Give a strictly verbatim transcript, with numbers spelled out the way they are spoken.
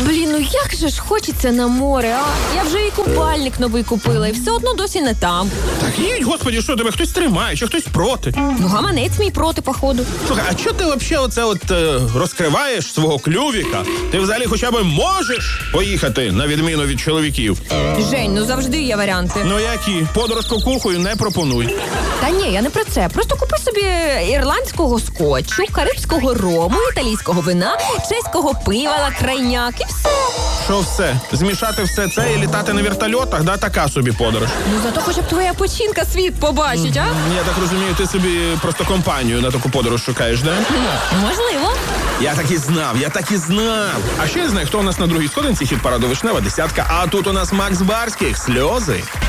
Блін, ну як же ж хочеться на море, а? Я вже і купальник новий купила, і все одно досі не там. Так їдь, господі, що тебе хтось тримає, чи хтось проти? Ну, гаманець мій проти, походу. Слухай, а чого ти взагалі оце от е, розкриваєш свого клювіка? Ти взагалі хоча б можеш поїхати, на відміну від чоловіків? Жень, ну завжди є варіанти. Ну які? Подорож кукухою не пропонуй. Та ні, я не про це. Просто купи собі ірландського скотчу, карибського рому, італійського вина, чеського пива на крайняк і все. Що все? Змішати все це і літати на вертольотах, да, така собі подорож? Ну зато хоча б твоя печінка світ побачить, а? Я так розумію, ти собі просто компанію на таку подорож шукаєш, да? Можливо. Я так і знав, я так і знав. А ще я знаю, хто у нас на другій сходинці хіт-параду «Вишнева десятка», а тут у нас Макс Барських «Сльози».